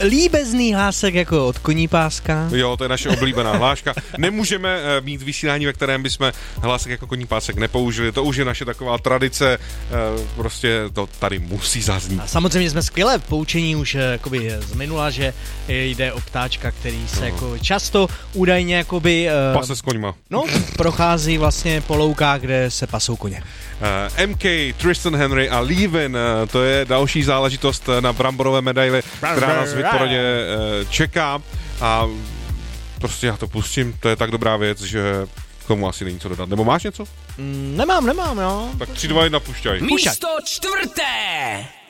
líbezný hlásek jako od koní páska. Jo, to je naše oblíbená hláška. Nemůžeme mít vysílání, ve kterém bychom hlásek jako koní pásek nepoužili. To už je naše taková tradice, prostě to tady musí zaznít. A samozřejmě jsme skvěle poučení už jakoby z minula, že jde o ptáčka, který se jako často údajně jakoby... Pase s koňma. No, prochází vlastně po loukách, kde se pasou koně. MK, Tristan Henry a Levin, to je další záležitost na bramborové medaili, která nás v Hitparadě čeká a prostě já to pustím, to je tak dobrá věc, že k tomu asi není co dodat. Nebo máš něco? Nemám, no. Tak 3, 2, 1, pušťaj. Místo čtvrté!